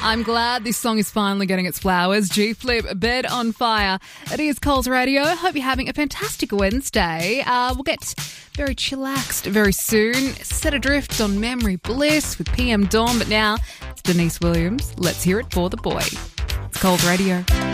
I'm glad this song is finally getting its flowers. G-Flip, Bed on Fire. It is Coles Radio. Hope you're having a fantastic Wednesday. We'll get very chillaxed very soon. Set adrift on Memory Bliss with PM Dawn. But now it's Denise Williams. Let's hear it for the boy. It's Coles Radio.